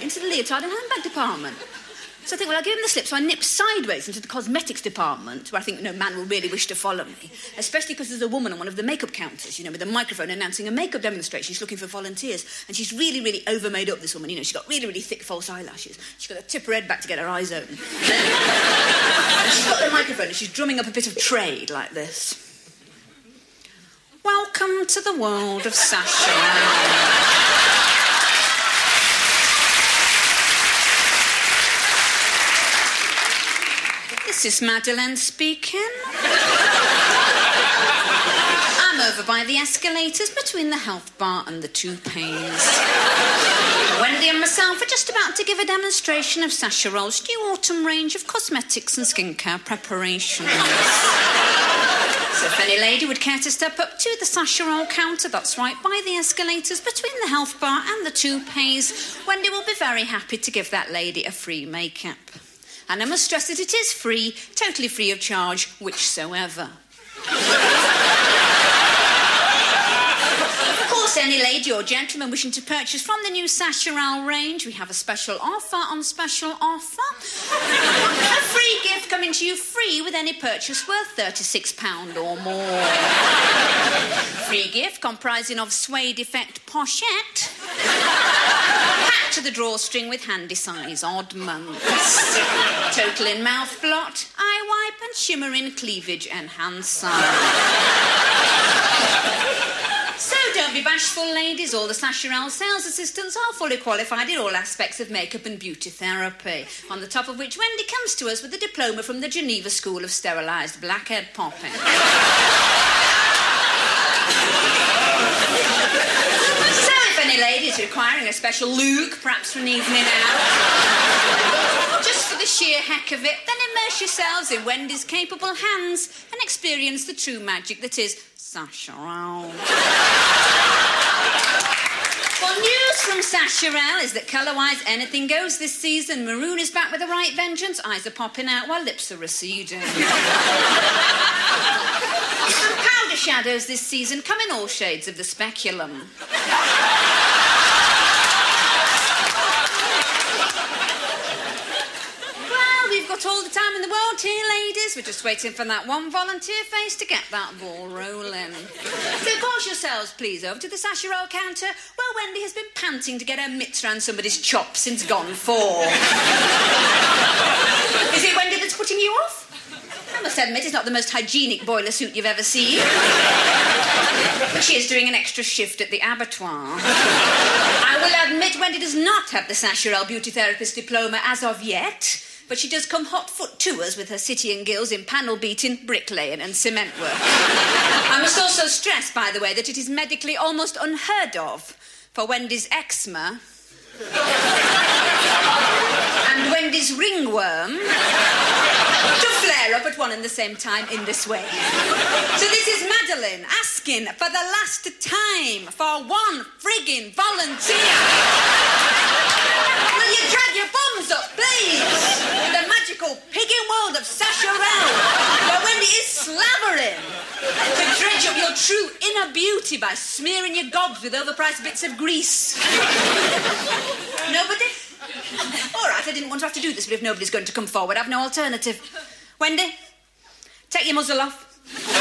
into the leotard and handbag department. So I think, well, I'll give him the slip. So I nip sideways into the cosmetics department, where I think no man will really wish to follow me, especially because there's a woman on one of the makeup counters, you know, with a microphone announcing a makeup demonstration. She's looking for volunteers. And she's really, really over-made up, this woman. You know, she's got really, really thick false eyelashes. She's got to tip her head back to get her eyes open. And she's got the microphone and she's drumming up a bit of trade like this. Welcome to the world of Sasha. This is Madeleine speaking. I'm over by the escalators between the health bar and the toupees. Wendy and myself are just about to give a demonstration of Sacha Roll's new autumn range of cosmetics and skincare preparations. So if any lady would care to step up to the Sacha Roll counter, that's right, by the escalators between the health bar and the toupees, Wendy will be very happy to give that lady a free makeup. And I must stress that it is free, totally free of charge, whichsoever. Of course, any lady or gentleman wishing to purchase from the new Sacha Roll range, we have a special offer on special offer. A free gift coming to you free with any purchase worth £36 or more. Free gift comprising of suede effect pochette, packed to the drawstring with handy size oddments, total in mouth blot, eye wipe and shimmering cleavage enhancer. So don't be bashful, ladies. All the Sacha Roll sales assistants are fully qualified in all aspects of makeup and beauty therapy, on the top of which Wendy comes to us with a diploma from the Geneva School of Sterilised Blackhead Popping. So if any ladies requiring a special look, perhaps for an evening out, just for the sheer heck of it, then immerse yourselves in Wendy's capable hands and experience the true magic that is Sacha Roll. Well, news from Sacha Roll is that colour-wise anything goes this season. Maroon is back with a right vengeance, eyes are popping out while lips are receding. And powder shadows this season come in all shades of the speculum. We've got all the time in the world here, ladies. We're just waiting for that one volunteer face to get that ball rolling. So course yourselves, please, over to the Sacha Roll counter, where Wendy has been panting to get her mitts round somebody's chop since gone 4. Is it Wendy that's putting you off? I must admit, it's not the most hygienic boiler suit you've ever seen. But she is doing an extra shift at the abattoir. I will admit, Wendy does not have the Sacha Roll beauty therapist diploma as of yet, but she does come hot foot to us with her city and guilds in panel beating, bricklaying and cement work. I must also stress, by the way, that it is medically almost unheard of for Wendy's eczema and Wendy's ringworm to flare up at one and the same time in this way. So this is Madeleine asking for the last time for one frigging volunteer. Will you drag your bums up, please? In the magical pigging world of Sacha Roll, where Wendy is slavering to dredge up your true inner beauty by smearing your gobs with overpriced bits of grease. Nobody? All right, I didn't want to have to do this, but if nobody's going to come forward, I've no alternative. Wendy, take your muzzle off.